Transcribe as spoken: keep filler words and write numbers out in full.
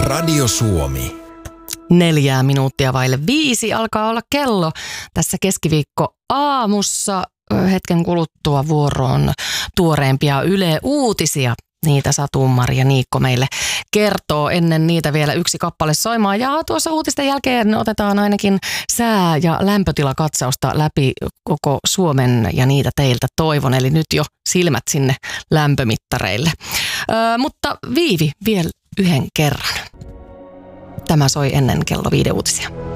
Radio Suomi. Neljää minuuttia vaille viisi alkaa olla kello tässä keskiviikko aamussa. Hetken kuluttua vuoroon tuoreempia Yle Uutisia. Niitä Satu-Mari ja Niikko meille kertoo. Ennen niitä vielä yksi kappale soimaan. Ja tuossa uutisten jälkeen otetaan ainakin sää- ja lämpötilakatsausta läpi koko Suomen ja niitä teiltä toivon. Eli nyt jo silmät sinne lämpömittareille. Ö, mutta Viivi vielä yhden kerran. Tämä soi ennen kello viiden uutisia.